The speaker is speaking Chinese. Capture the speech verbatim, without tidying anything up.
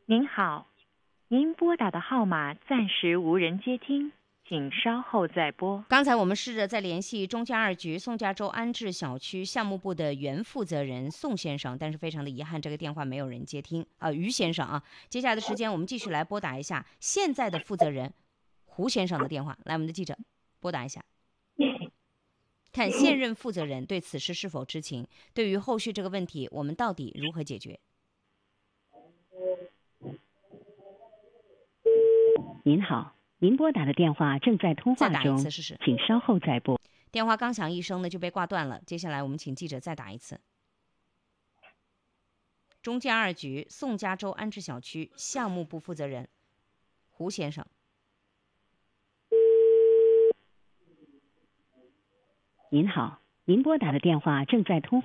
您好，您拨打的号码暂时无人接听，请稍后再拨。 刚才我们试着在联系中嘉二局宋家洲安置小区项目部的原负责人宋先生，但是非常的遗憾，这个电话没有人接听啊、呃，于先生啊。接下来的时间，我们继续来拨打一下现在的负责人胡先生的电话。来，我们的记者拨打一下，看现任负责人对此事是否知情，对于后续这个问题，我们到底如何解决？ 您好，您拨打的电话正在通话再打一中， 次试试。 请稍后再拨。 电话刚响一声呢，就被挂断了。接下来我们请记者再打一次。中嘉二局宋家洲安置小区项目部负责人胡先生。 您好，您拨打的电话正在通话。